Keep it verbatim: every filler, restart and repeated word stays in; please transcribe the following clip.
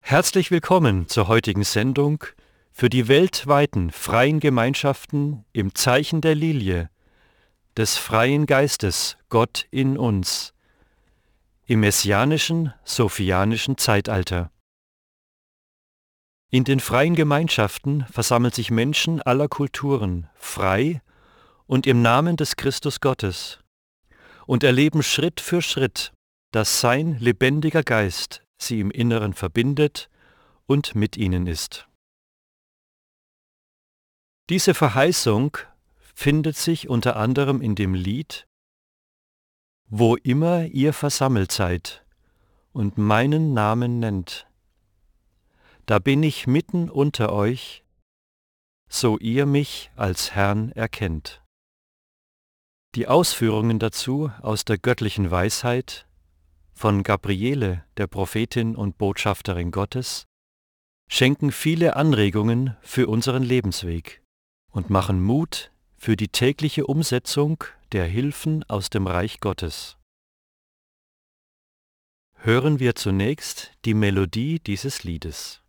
Herzlich willkommen zur heutigen Sendung für die weltweiten freien Gemeinschaften im Zeichen der Lilie, des freien Geistes Gott in uns, im messianischen, sophianischen Zeitalter. In den freien Gemeinschaften versammeln sich Menschen aller Kulturen frei und im Namen des Christus Gottes und erleben Schritt für Schritt, dass sein lebendiger Geist sie im Inneren verbindet und mit ihnen ist. Diese Verheißung findet sich unter anderem in dem Lied »Wo immer ihr versammelt seid und meinen Namen nennt, da bin ich mitten unter euch, so ihr mich als Herrn erkennt.« Die Ausführungen dazu aus der göttlichen Weisheit von Gabriele, der Prophetin und Botschafterin Gottes, schenken viele Anregungen für unseren Lebensweg und machen Mut für die tägliche Umsetzung der Hilfen aus dem Reich Gottes. Hören wir zunächst die Melodie dieses Liedes.